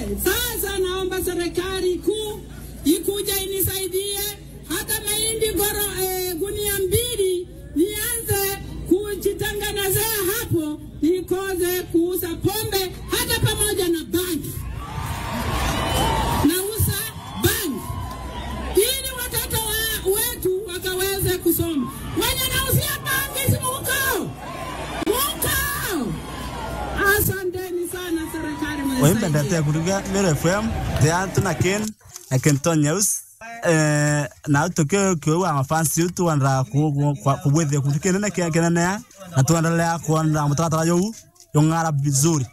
Sasa naomba serikali kuu ikuja inisaidie hata mahindi gunia 2 nianze kujitanganazea hapo nikoze kuuza pombe hata pamoja na bangi. Nauza bangi ili watoto wetu wakaweze kusoma. Wenye nauzia bangi si mukao. Asanteni sana serikali mwenye. Wimbe ndate kuruga Mero FM teantu na Ken News na tuke kwa fans yetu wana kubwethe kutikene na kenene na tuendelea kuona mtakata yo yongara vizuri.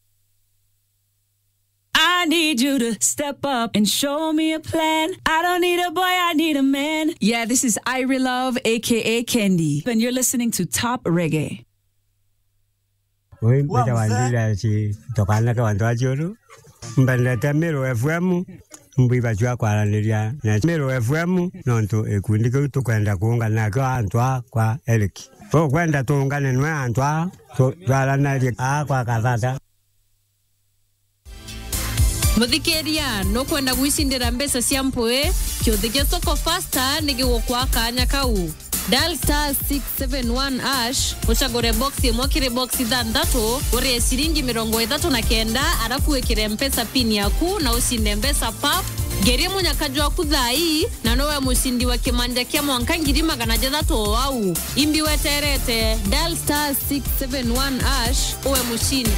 I need you to step up and show me a plan. I don't need a boy, I need a man. Yeah, this is Irie Love, aka Kendi, and you're listening to Top Reggae. Oi, beta bandila si tokana ka bantu ajuru. Mbandata Mero FM mbiba jwa kwa nilia. Na Mero FM nonto ekundika tukwenda kuungana kwa antwa kwa eleki. So kwenda tuungane nwe antwa so twala na kwa kazata. Muthikeria no kwenda gwicindira mbesa cia mpwe kiuthige soko faster nigigukwa kanya kau. Dial *671# uchagure box imwe box ithanthatu uri ciringi 39 arafu wekire mpesa pin yaku na usinde mbesa pap gerie munyakajwa kuthai na nowe musindi wa kimanja kia mwanka 600 wau imbi weterete. Dial *671# uwe mushindi.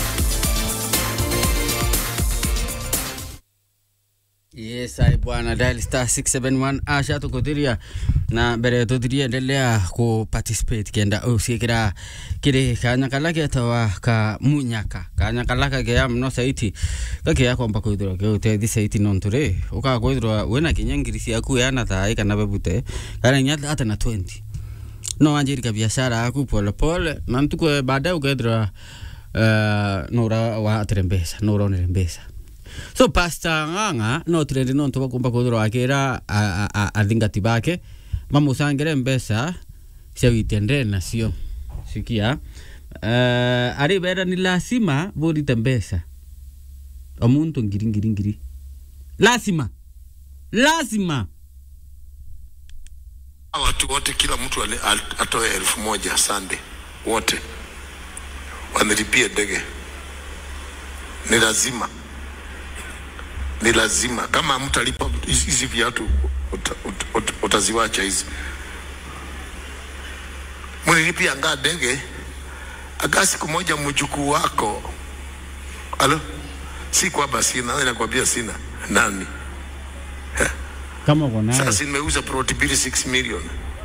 Yes, ai bwana dial *671 asha tukotiria na bere tudiria endelea ku participate kenda usikira kire kanya kalake tawa ka munyaka kanya kalaka ke amno saiti kake ya kwamba kuidro ke utethi saiti nonture uka kuidro wena kinyangirisi yaku yana thai kana bebute kana nya hata na 20 no anjirika biashara yaku pole pole na mtuko baadaye ukaidro nora wa trembesa nora nembesa. So pasta nganga no trend no to kumba kodro akera adingati bake mamusangere mbesa sewitende na sio sikia ari bera ni lazima bodi tembesa omuntu ngiri lazima watu wote kila mtu atoe 1000 Sunday wote wanalipia ndege ni lazima kama mtalipa hizi viatu utaziwacha hizi mlilipia anga ndege aka siku moja mjukuu wako si kwa basi nakwambia sina nani kama kuna sasa nimeuza plot 6 million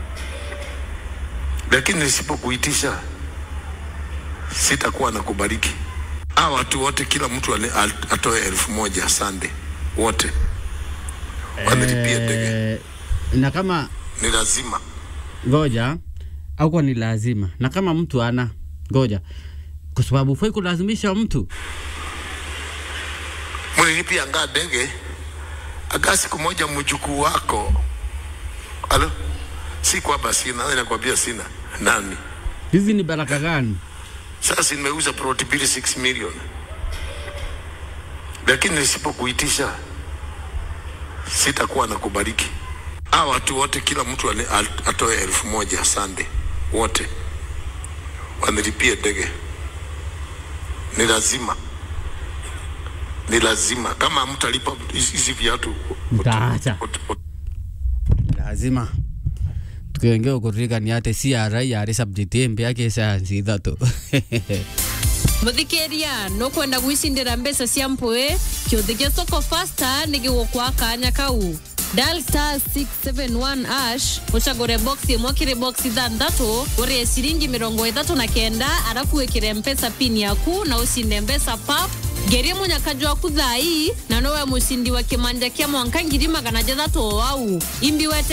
lakini nisipokuitisha sitakuwa nakubariki. Watu wote kila mtu atoe 1000 Sunday wote wanalipia ndege na kama ni lazima ngoja au kwa ni lazima na kama mtu ana ngoja kwa sababu foi kulazimisha mtu mlilipia anga ndege aka siku moja mjukuu wako si kwa basi nakwambia sina nani. Hizi ni baraka gani? Sasa nimeuza plot 6 million lakini nisipokuitisha sitakuwa nakubariki. Watu wote kila mtu atoe 1000 Sunday wote wanalipia ndege ni lazima kama mtalipa hizi viatu lazima tukengeo kurika ni ate CRA yari subject mbe yake sayansi thato. Muthikeria no kwenda gwicindira mbesa cia mpwe kiuthige soko faster nigigukwa kanya kau. Dial *671# uchagure box imwe box ithanthatu uri ciringi 39 arafu wekire mpesa pin yaku na usinde mbesa pap gerie munyakajwa kuthai na nowe musindi wa kimanja kia mwanka 600 wau imbi wete